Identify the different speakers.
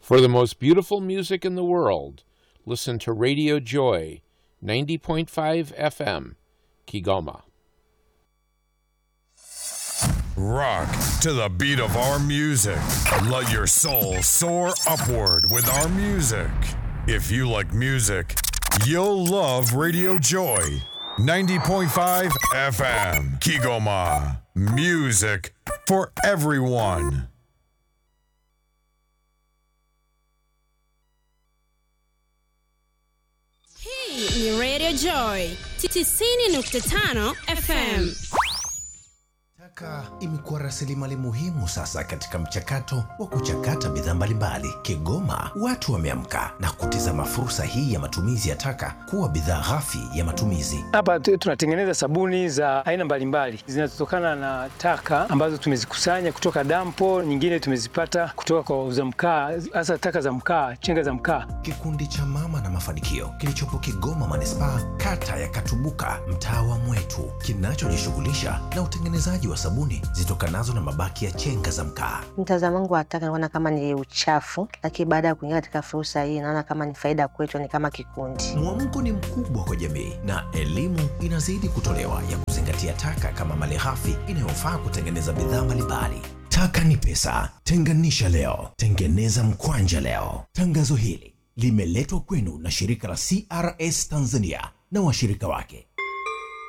Speaker 1: For the most beautiful music in the world, listen to Radio Joy, 90.5 FM, Kigoma.
Speaker 2: Rock to the beat of our music. Let your soul soar upward with our music. If you like music, you'll love Radio Joy, 90.5 FM, Kigoma. Music for everyone.
Speaker 3: Hii ni Radio Joy 90.5 FM.
Speaker 4: Taka imekuwa rasilimali muhimu sasa katika mchakato wa kuchakata bidhaa mbalimbali. Kigoma watu wameamka na kutizama fursa hii ya matumizi ya taka kuwa bidhaa ghafi ya matumizi.
Speaker 5: Hapa tunatengeneza sabuni za aina mbalimbali zinazotokana na taka ambazo tumezikusanya kutoka dampo, nyingine tumezipata kutoka kwa wauza mkaa, hasa taka za mkaa, chenga za mkaa.
Speaker 4: Kikundi cha Mama na Mafanikio kilichopo Kigoma Manispaa, kata ya Katubuka, mtaa wa Mwetu, kinachojishughulisha na utengenezaji wa sabuni zitokanazo na mabaki ya chenga za mkaa.
Speaker 6: Mtazamo wangu wa taka naona kama ni uchafu, lakini baada ya kuingia katika fursa hii naona kama ni faida kwetu, ni kama kikundi.
Speaker 4: Mwamko ni mkubwa kwa jamii na elimu inazidi kutolewa ya kuzingatia taka kama malighafi inayofaa kutengeneza bidhaa mbalimbali. Taka ni pesa, tenganisha leo, tengeneza mkwanja leo. Tangazo hili limeletwa kwenu na shirika la CRS Tanzania na washirika wake.